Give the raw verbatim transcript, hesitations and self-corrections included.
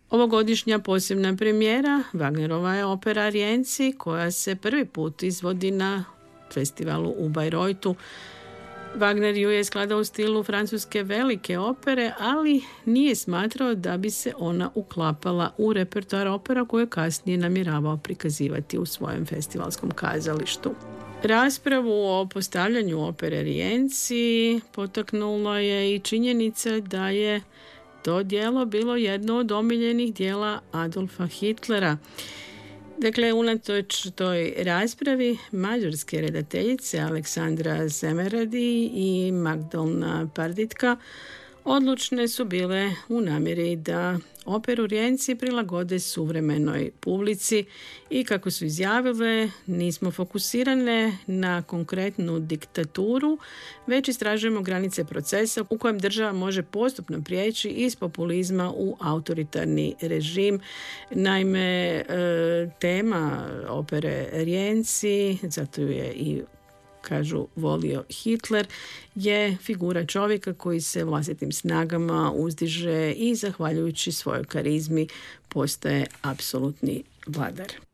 Ovogodišnja posebna premijera Wagnerova je opera Rienzi, koja se prvi put izvodi na festivalu u Bayreuthu. Wagner ju je skladao u stilu francuske velike opere, ali nije smatrao da bi se ona uklapala u repertoar opera koje je kasnije namjeravao prikazivati u svojem festivalskom kazalištu. Raspravu o postavljanju opere Rienzi potaknulo je i činjenica da je to djelo bilo jedno od omiljenih djela Adolfa Hitlera. Dakle, unatoč toj raspravi, mađarske redateljice Aleksandra Semeradi i Magdalena Parditka odlučne su bile u namjeri da operu Rienzi prilagode suvremenoj publici i, kako su izjavile, nismo fokusirane na konkretnu diktaturu, već istražujemo granice procesa u kojem država može postupno prijeći iz populizma u autoritarni režim. Naime, tema opere Rienzi, zato ju je i kažu volio Hitler, je figura čovjeka koji se vlastitim snagama uzdiže i zahvaljujući svojoj karizmi postaje apsolutni vladar.